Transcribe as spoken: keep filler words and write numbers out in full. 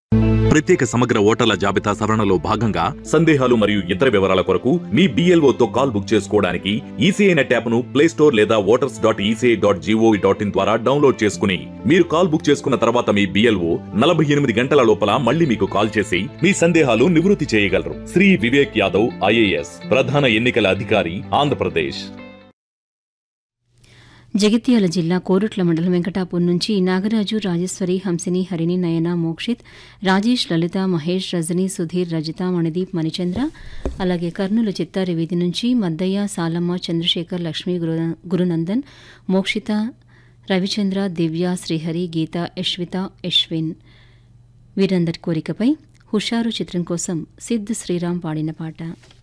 ప్రత్యేక సమగ్ర ఓటర్ల జాబితా సవరణలో భాగంగా సందేహాలు మరియు ఇతర వివరాల కొరకు మీ బిఎల్ఓతో కాల్ బుక్ చేసుకోవడానికి ఈసీఐ నెట్ యాప్ను ప్లే స్టోర్ లేదా voters dot ECI dot GOV dot in ద్వారా డౌన్లోడ్ చేసుకుని మీరు కాల్ బుక్ చేసుకున్న తర్వాత మీ బిఎల్ఓ నలభై ఎనిమిది గంటల లోపల మళ్ళీ మీకు కాల్ చేసి మీ సందేహాలు నివృత్తి చేయగలరు. శ్రీ వివేక్ యాదవ్ ఐఏఎస్ ప్రధాన ఎన్నికల అధికారి ఆంధ్రప్రదేశ్. జగిత్యాల జిల్లా కోరుట్ల మండలం వెంకటాపూర్ నుంచి నాగరాజు, రాజేశ్వరి, హంసిని, హరిణి, నయన, మోక్షిత్, రాజేష్, లలిత, మహేష్, రజని, సుధీర్, రజిత, మణిదీప్, మణిచంద్ర, అలాగే కర్నూలు చిత్తారి వీధి నుంచి మద్దయ్య, సాలమ్మ, చంద్రశేఖర్, లక్ష్మీ, గురునందన్, మోక్షిత, రవిచంద్ర, దివ్య, శ్రీహరి, గీత, యశ్విత, యశ్విన్ వీరందరి కోరికపై హుషారు చిత్రం కోసం సిద్ శ్రీరామ్ పాడిన పాట.